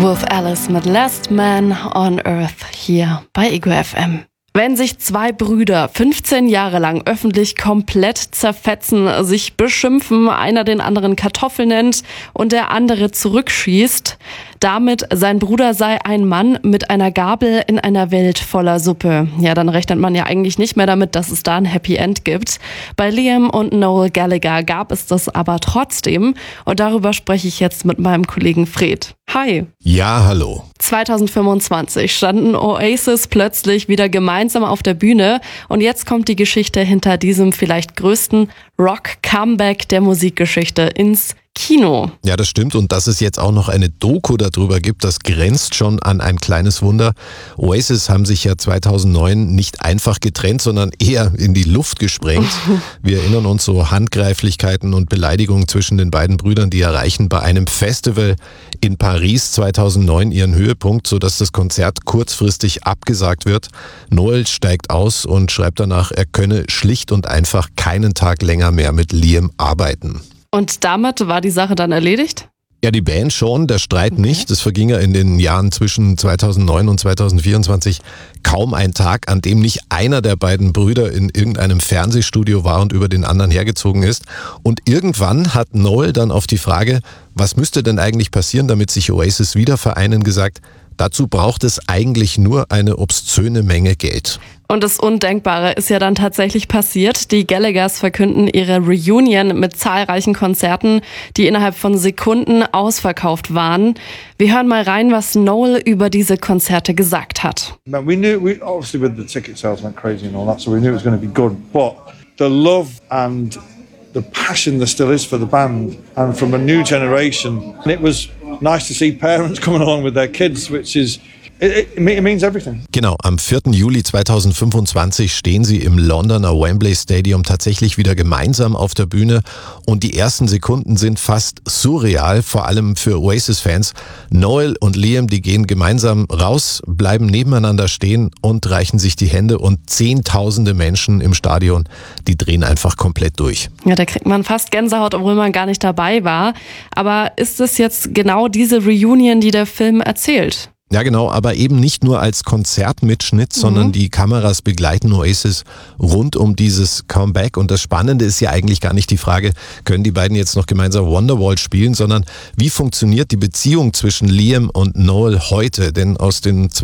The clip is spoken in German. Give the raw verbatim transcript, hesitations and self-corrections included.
Wolf Alice mit Last Man on Earth hier bei Ego F M. Wenn sich zwei Brüder fünfzehn Jahre lang öffentlich komplett zerfetzen, sich beschimpfen, einer den anderen Kartoffel nennt und der andere zurückschießt, damit sein Bruder sei ein Mann mit einer Gabel in einer Welt voller Suppe. Ja, dann rechnet man ja eigentlich nicht mehr damit, dass es da ein Happy End gibt. Bei Liam und Noel Gallagher gab es das aber trotzdem und darüber spreche ich jetzt mit meinem Kollegen Fred. Hi. Ja, hallo. zwanzig fünfundzwanzig standen Oasis plötzlich wieder gemeinsam auf der Bühne und jetzt kommt die Geschichte hinter diesem vielleicht größten Rock-Comeback der Musikgeschichte ins Kino. Ja, das stimmt, und dass es jetzt auch noch eine Doku darüber gibt, das grenzt schon an ein kleines Wunder. Oasis haben sich ja zweitausendneun nicht einfach getrennt, sondern eher in die Luft gesprengt. Wir erinnern uns, so Handgreiflichkeiten und Beleidigungen zwischen den beiden Brüdern, die erreichen bei einem Festival in Paris zweitausendneun ihren Höhepunkt, sodass das Konzert kurzfristig abgesagt wird. Noel steigt aus und schreibt danach, er könne schlicht und einfach keinen Tag länger mehr mit Liam arbeiten. Und damit war die Sache dann erledigt? Ja, die Band schon, der Streit okay. nicht. Es verging ja in den Jahren zwischen zweitausendneun und zweitausendvierundzwanzig kaum ein Tag, an dem nicht einer der beiden Brüder in irgendeinem Fernsehstudio war und über den anderen hergezogen ist. Und irgendwann hat Noel dann auf die Frage, was müsste denn eigentlich passieren, damit sich Oasis wieder vereinen, gesagt, dazu braucht es eigentlich nur eine obszöne Menge Geld. Und das Undenkbare ist ja dann tatsächlich passiert. Die Gallaghers verkünden ihre Reunion mit zahlreichen Konzerten, die innerhalb von Sekunden ausverkauft waren. Wir hören mal rein, was Noel über diese Konzerte gesagt hat. We knew, we obviously with the ticket sales went crazy and all that, so we knew it was going to be good. But the love and the passion there still is for the band and from a new generation. And it was nice to see parents coming along with their kids, which is It, it means everything. Genau, am vierten Juli zweitausendfünfundzwanzig stehen sie im Londoner Wembley Stadium tatsächlich wieder gemeinsam auf der Bühne und die ersten Sekunden sind fast surreal, vor allem für Oasis-Fans. Noel und Liam, die gehen gemeinsam raus, bleiben nebeneinander stehen und reichen sich die Hände und zehntausende Menschen im Stadion, die drehen einfach komplett durch. Ja, da kriegt man fast Gänsehaut, obwohl man gar nicht dabei war. Aber ist es jetzt genau diese Reunion, die der Film erzählt? Ja genau, aber eben nicht nur als Konzertmitschnitt, sondern mhm. die Kameras begleiten Oasis rund um dieses Comeback. Und das Spannende ist ja eigentlich gar nicht die Frage, können die beiden jetzt noch gemeinsam Wonderwall spielen, sondern wie funktioniert die Beziehung zwischen Liam und Noel heute? Denn aus den